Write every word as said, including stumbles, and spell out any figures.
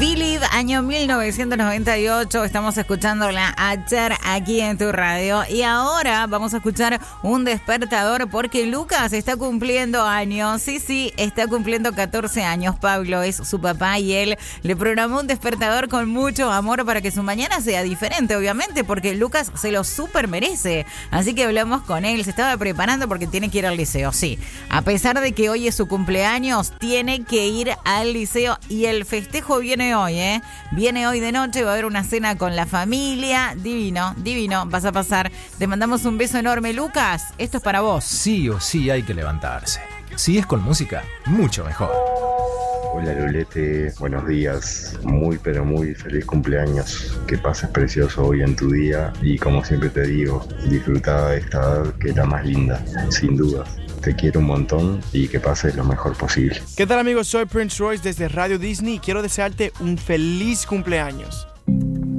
Believe, año mil novecientos noventa y ocho. Estamos escuchándola ayer aquí en tu radio. Y ahora vamos a escuchar un despertador porque Lucas está cumpliendo años. Sí, sí, está cumpliendo catorce años. Pablo es su papá y él le programó un despertador con mucho amor para que su mañana sea diferente, obviamente, porque Lucas se lo súper merece. Así que hablamos con él. Se estaba preparando porque tiene que ir al liceo, sí. A pesar de que hoy es su cumpleaños, tiene que ir al liceo y el festejo viene hoy, ¿eh? Viene hoy de noche, va a haber una cena con la familia. Divino, divino, vas a pasar. Te mandamos un beso enorme, Lucas. Esto es para vos. Sí o sí hay que levantarse. Si es con música, mucho mejor. Hola Lulete, buenos días. Muy pero muy feliz cumpleaños. Que pases precioso hoy en tu día. Y como siempre te digo, disfruta de esta edad que es la más linda, sin duda. Te quiero un montón y que pases lo mejor posible. ¿Qué tal amigos? Soy Prince Royce desde Radio Disney y quiero desearte un feliz cumpleaños.